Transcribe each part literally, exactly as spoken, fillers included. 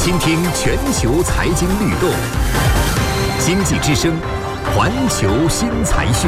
倾听全球财经律动，经济之声，环球新财讯。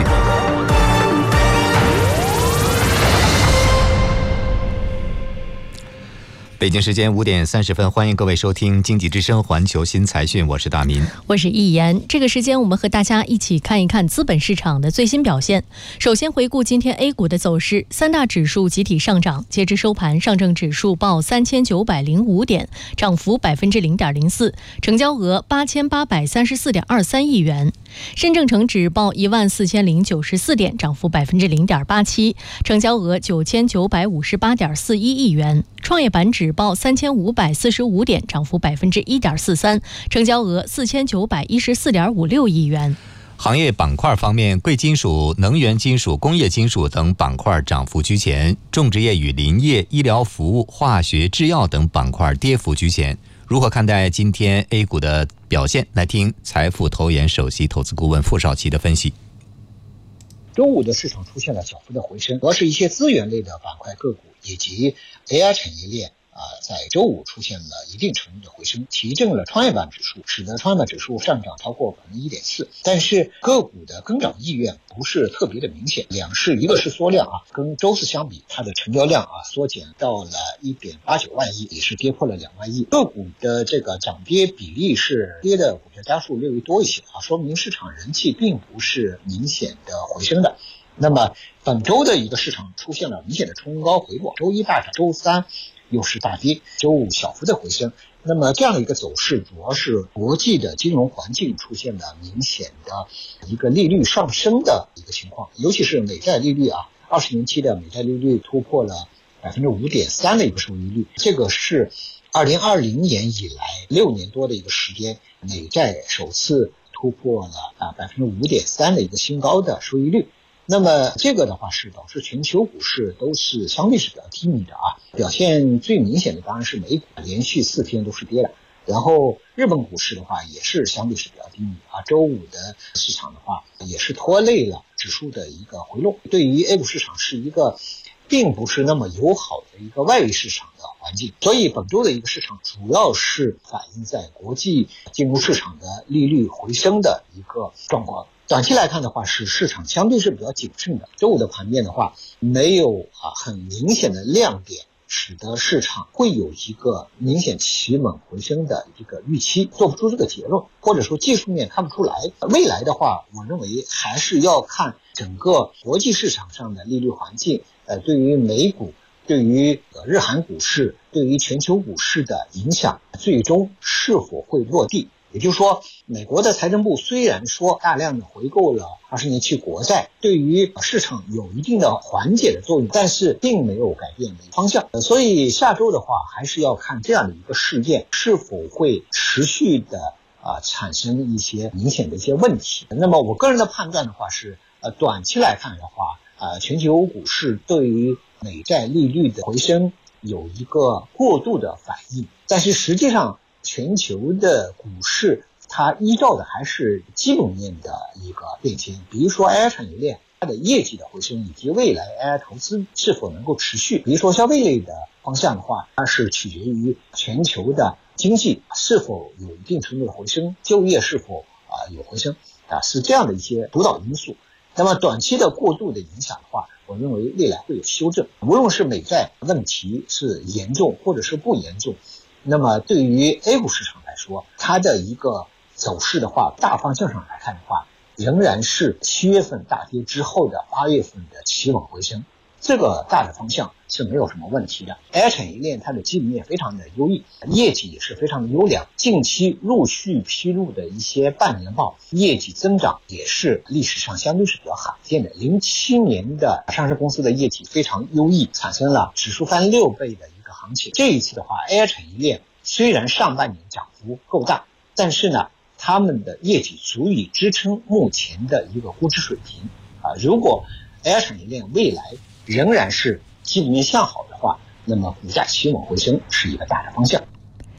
北京时间五点三十分，欢迎各位收听经济之声环球新财讯，我是大民， 我是易言。这个时间我们和大家一起看一看资本市场的最新表现。首先回顾今天 A 股的走势，三大指数集体上涨，截至收盘，上证指数报三千九百零五点，涨幅百分之零点零四，成交额八千八百三十四点二三亿元。深证成指报一万四千零九十四点，涨幅百分之零点八七，成交额九千九百五十八点四一亿元。创业板指报三千五百四十五点，涨幅百分之一点四三，成交额四千九百一十四点五六亿元。 行业板块方面，贵金属、能源金属、工业金属等板块涨幅居前，种植业与林业、医疗服务、化学、制药等板块跌幅居前。如何看待今天 A 股的表现？来听财富投研首席投资顾问傅少奇的分析。 周五的市场出现了小幅的回升，主要是一些资源类的板块个股以及 A I 产业链啊，在周五出现了一定程度的回升，提振了创业板指数，使得创业板指数上涨超过百分之一点四。但是个股的跟涨意愿不是特别的明显，两市一个是缩量啊，跟周四相比，它的成交量啊缩减到了 一点八九万亿，也是跌破了两万亿。个股的这个涨跌比例是跌的股票家数略微多一些啊，说明市场人气并不是明显的回升的。那么本周的一个市场出现了明显的冲高回落，周一大涨，周三又是大跌，周五小幅的回升。那么这样的一个走势，主要是国际的金融环境出现了明显的一个利率上升的一个情况，尤其是美债利率啊，二十年期的美债利率突破了百分之五点三的一个收益率，这个是二零二零年以来六年多的一个时间，美债首次突破了啊百分之五点三的一个新高的收益率。那么这个的话是导致全球股市都是相对是比较低迷的啊，表现最明显的当然是美股，连续四天都是跌的，然后日本股市的话也是相对是比较低迷啊，周五的市场的话也是拖累了指数的一个回落，对于 A 股市场是一个并不是那么友好的一个外围市场的环境，所以本周的一个市场主要是反映在国际金融市场的利率回升的一个状况。短期来看的话，是市场相对是比较谨慎的。周五的盘面的话，没有啊很明显的亮点，使得市场会有一个明显企稳回升的一个预期，做不出这个结论，或者说技术面看不出来。未来的话，我认为还是要看整个国际市场上的利率环境，呃，对于美股、对于日韩股市、对于全球股市的影响，最终是否会落地。也就是说，美国的财政部虽然说大量的回购了二十年期国债，对于市场有一定的缓解的作用，但是并没有改变方向。所以下周的话，还是要看这样的一个事件是否会持续的啊产生一些明显的一些问题。那么我个人的判断的话是，呃，短期来看的话，啊，全球股市对于美债利率的回升有一个过度的反应，但是实际上全球的股市它依照的还是基本面的一个变迁，比如说 A I 产业链它的业绩的回升，以及未来 A I 投资是否能够持续。比如说消费类的方向的话，它是取决于全球的经济是否有一定程度的回升，就业是否啊有回升啊，是这样的一些主导因素。那么短期的过度的影响的话，我认为未来会有修正。无论是美债问题是严重或者是不严重，那么对于 A 股市场来说，它的一个走势的话，大方向上来看的话，仍然是七月份大跌之后的八月份的企稳回升，这个大的方向是没有什么问题的。A I 产业链它的基本面非常的优异，业绩也是非常的优良，近期陆续披露的一些半年报业绩增长也是历史上相对是比较罕见的。零七年的上市公司的业绩非常优异，产生了指数翻六倍的一个行情。这一次的话 A I 产业链虽然上半年涨幅够大，但是呢他们的业绩足以支撑目前的一个估值水平啊。如果 A I 产业链未来仍然是基本面向好的话，那么股价企稳回升是一个大的方向。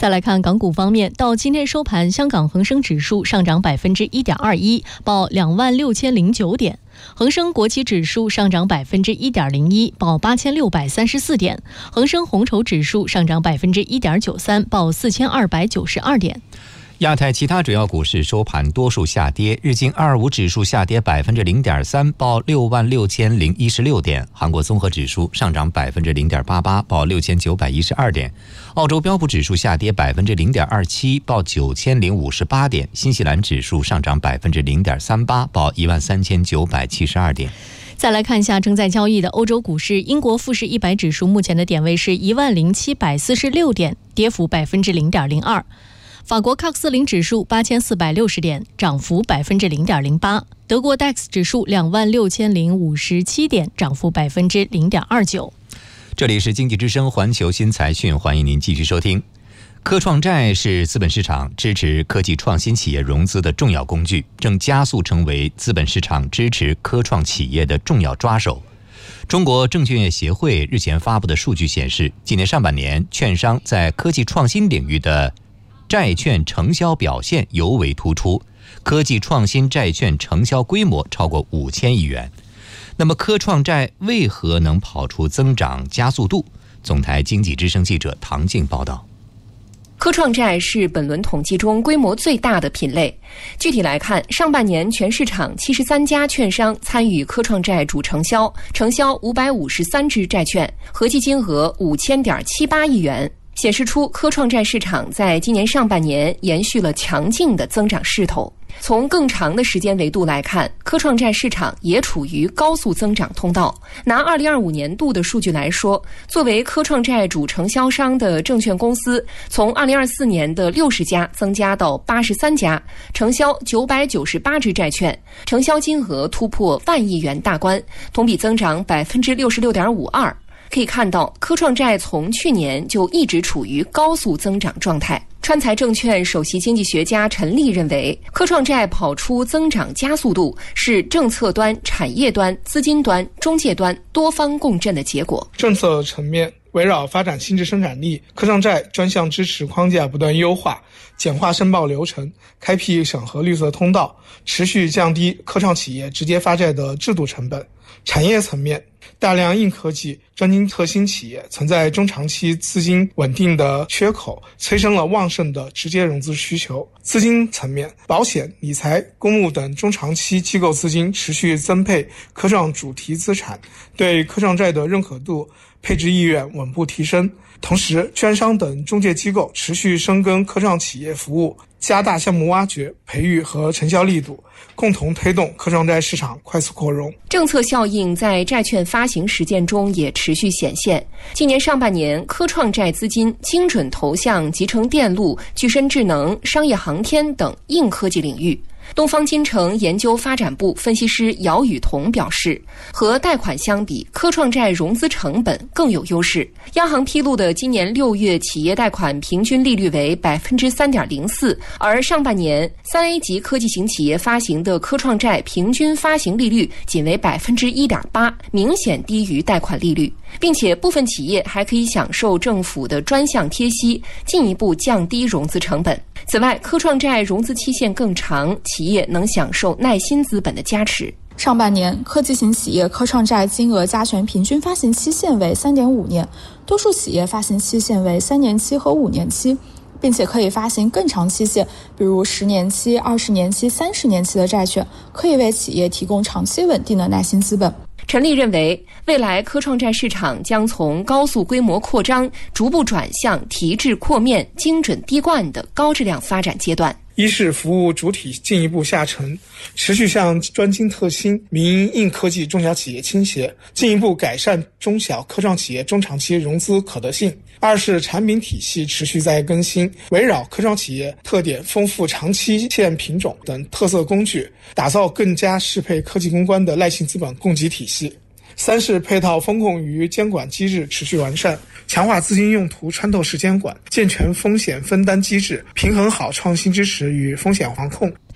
再来看港股方面，到今天收盘，香港恒生指数上涨百分之一点二一，报两万六千零九点；恒生国企指数上涨百分之一点零一，报八千六百三十四点；恒生红筹指数上涨百分之一点九三，报四千二百九十二点。 亚太其他主要股市收盘多数下跌，日经二二五指数下跌百分之零点三，报六万六千零一十六点；韩国综合指数上涨百分之零点八八，报六千九百一十二点；澳洲标普指数下跌百分之零点二七，报九千零五十八点；新西兰指数上涨百分之零点三八，报一万三千九百七十二点。 再来看一下正在交易的欧洲股市，英国富时一百指数目前的点位是一万零七百四十六点，跌幅百分之零点零二。法国 C A C 四十 指数八千四百六十点，涨幅百分之零点零八；德国 D A X 指数两万六千零五十七点，涨幅百分之零点二九。 这里是经济之声环球新财讯，欢迎您继续收听。科创债是资本市场支持科技创新企业融资的重要工具，正加速成为资本市场支持科创企业的重要抓手。中国证券业协会日前发布的数据显示，今年上半年券商在科技创新领域的债券承销表现尤为突出，科技创新债券承销规模超过五千亿元。那么科创债为何能跑出增长加速度？总台经济之声记者唐静报道。 科创债是本轮统计中规模最大的品类。具体来看，上半年全市场七十三家券商参与科创债主承销，承销五百五十三只债券，合计金额五千点七八亿元。显示出科创债市场在今年上半年延续了强劲的增长势头。从更长的时间维度来看，科创债市场也处于高速增长通道。拿二零二五年度的数据来说，作为科创债主承销商的证券公司，从二零二四年的六十家增加到八十三家，承销九百九十八只债券，承销金额突破万亿元大关，同比增长百分之六十六点五二。可以看到，科创债从去年就一直处于高速增长状态。川财证券首席经济学家陈立认为，科创债跑出增长加速度是政策端、产业端、资金端、中介端多方共振的结果。 政策层面，围绕发展新质生产力，科创债专项支持框架不断优化，简化申报流程，开辟审核绿色通道，持续降低科创企业直接发债的制度成本。产业层面，大量硬科技、专精特新企业存在中长期资金稳定的缺口，催生了旺盛的直接融资需求。资金层面，保险、理财、公募等中长期机构资金持续增配科创主题资产，对科创债的认可度、配置意愿稳步提升。同时，券商等中介机构持续深耕科创企业服务，加大项目挖掘、培育和承销力度，共同推动科创债市场快速扩容。 政策效应在债券发行实践中也持续显现。今年上半年，科创债资金精准投向集成电路、具身智能、商业航天等硬科技领域。东方金城研究发展部分析师姚雨桐表示，和贷款相比，科创债融资成本更有优势。央行披露的今年六月企业贷款平均利率为百分之三点零四，而上半年三 A 级科技型企业发行的科创债平均发行利率仅为百分之一点八，明显低于贷款利率，并且部分企业还可以享受政府的专项贴息，进一步降低融资成本。此外，科创债融资期限更长，企业能享受耐心资本的加持。 上半年，科技型企业科创债金额加权平均发行期限为 三点五年，多数企业发行期限为三年期和五年期，并且可以发行更长期限，比如十年期、二十年期、三十年期的债券，可以为企业提供长期稳定的耐心资本。 陈立认为，未来科创债市场将从高速规模扩张逐步转向提质扩面、精准滴灌的高质量发展阶段。 一是服务主体进一步下沉，持续向专精特新、民营硬科技中小企业倾斜，进一步改善中小科创企业中长期融资可得性。二是产品体系持续在更新，围绕科创企业特点丰富长期限品种等特色工具，打造更加适配科技攻关的耐性资本供给体系。三是配套风控与监管机制持续完善，强化资金用途穿透式监管，健全风险分担机制，平衡好创新支持与风险防控。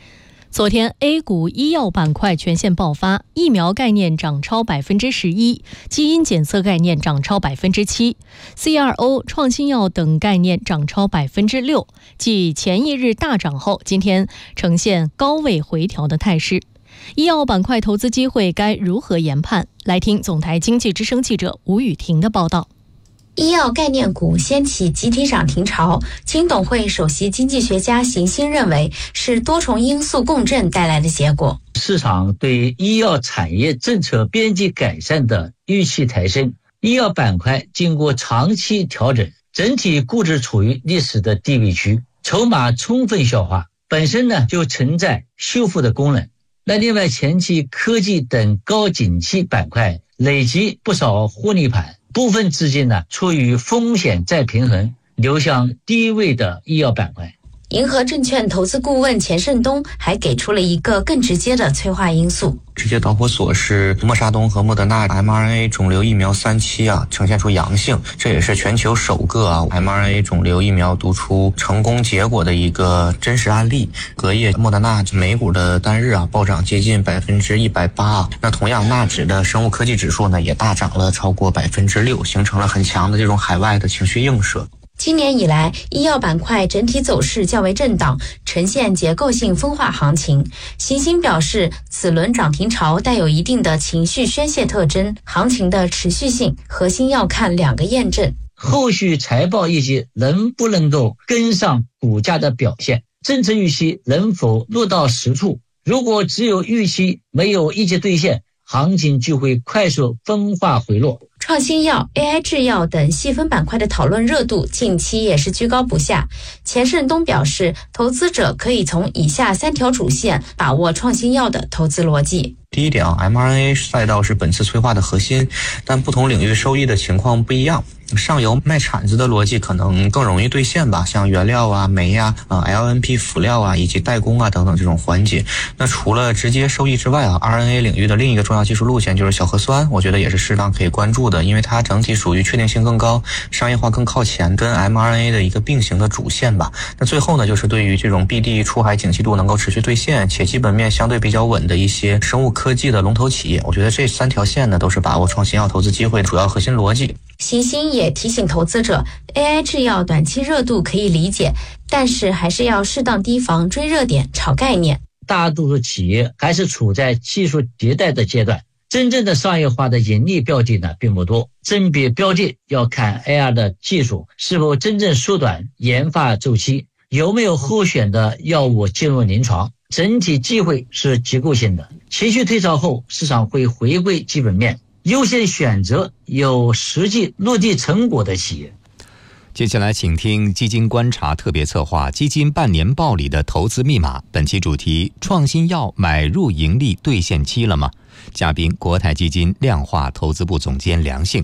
昨天 A 股医药板块全线爆发，疫苗概念涨超百分之十一，基因检测概念涨超百分之七 ，C R O 创新药等概念涨超百分之六。继前一日大涨后，今天呈现高位回调的态势。医药板块投资机会该如何研判？来听总台经济之声记者吴雨婷的报道。 医药概念股掀起集体涨停潮，金董会首席经济学家邢鑫认为是多重因素共振带来的结果。 市场对医药产业政策边际改善的预期抬升，医药板块经过长期调整，整体估值处于历史的低位区，筹码充分消化，本身呢就存在修复的功能。那另外前期科技等高景气板块累积不少获利盘，部分资金呢出于风险再平衡，流向低位的医药板块。 银河证券投资顾问钱胜东还给出了一个更直接的催化因素。 直接导火索是默沙东和莫德纳 M R N A 肿瘤疫苗三期啊呈现出阳性，这也是全球首个啊 M R N A 肿瘤疫苗读出成功结果的一个真实案例。隔夜莫德纳美股的单日啊暴涨接近百分之一百八，那同样纳指的生物科技指数呢也大涨了超过百分之六，形成了很强的这种海外的情绪映射。 今年以来，医药板块整体走势较为震荡，呈现结构性分化行情。邢鑫表示，此轮涨停潮带有一定的情绪宣泄特征，行情的持续性核心要看两个验证： 后续财报业绩能不能够跟上股价的表现，政策预期能否落到实处。如果只有预期没有业绩兑现，行情就会快速分化回落。 创新药、A I 制药等细分板块的讨论热度近期也是居高不下。钱胜东表示，投资者可以从以下三条主线把握创新药的投资逻辑。 第一点啊 ，M R N A 赛道是本次催化的核心，但不同领域收益的情况不一样。上游卖产子的逻辑可能更容易兑现吧，像原料啊、煤呀、啊、L N P 辅料啊以及代工啊等等这种环节。那除了直接收益之外啊 ，R N A 领域的另一个重要技术路线就是小核酸，我觉得也是适当可以关注的，因为它整体属于确定性更高、商业化更靠前，跟 M R N A 的一个并行的主线吧。那最后呢，就是对于这种 B D 出海景气度能够持续兑现且基本面相对比较稳的一些生物科技的龙头企业，我觉得这三条线呢都是把握创新药投资机会的主要核心逻辑。 邢鑫也提醒投资者 ，A I 制药短期热度可以理解，但是还是要适当提防追热点、炒概念。 大多数企业还是处在技术迭代的阶段，真正的商业化的盈利标的呢并不多。甄别标的要看 A R 的技术是否真正缩短研发周期，有没有候选的药物进入临床。整体机会是结构性的，情绪退潮后，市场会回归基本面，优先选择有实际落地成果的企业。 接下来请听基金观察特别策划基金半年报里的投资密码，本期主题：创新药买入盈利兑现期了吗？嘉宾：国泰基金量化投资部总监梁幸。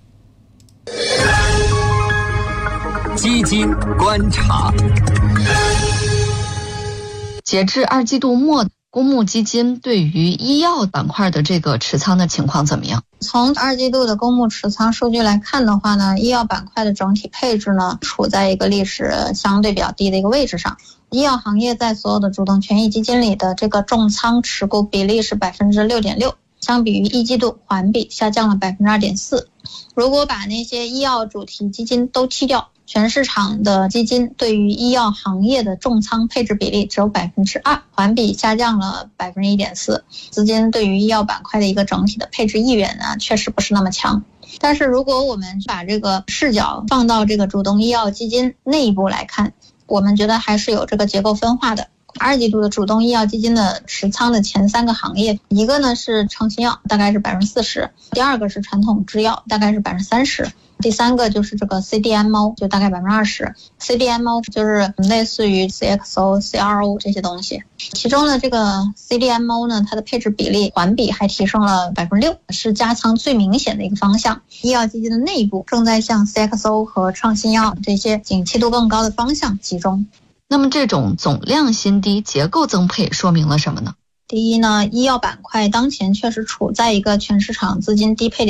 基金观察。截至二季度末，公募基金对于医药板块的这个持仓的情况怎么样？ 从二季度的公募持仓数据来看的话呢，医药板块的整体配置呢处在一个历史相对比较低的一个位置上。医药行业在所有的主动权益基金里的这个重仓持股比例是百分之六点六，相比于一季度环比下降了百分之二点四。如果把那些医药主题基金都去掉，全市场的基金对于医药行业的重仓配置比例只有百分之二，环比下降了百分之一点四。资金对于医药板块的一个整体的配置意愿呢，确实不是那么强。但是如果我们把这个视角放到这个主动医药基金内部来看，我们觉得还是有这个结构分化的。二季度的主动医药基金的持仓的前三个行业，一个呢是创新药，大概是百分之四十；第二个是传统制药，大概是百分之三十；第三个就是这个 C D M O， 就大概百分之二十。C D M O 就是类似于 C X O、C R O 这些东西。其中呢，这个 C D M O 呢，它的配置比例环比还提升了百分之六，是加仓最明显的一个方向。医药基金的内部正在向 C X O 和创新药这些景气度更高的方向集中。 那么这种总量新低、结构增配说明了什么呢？ 第一呢，医药板块当前确实处在一个全市场资金低配的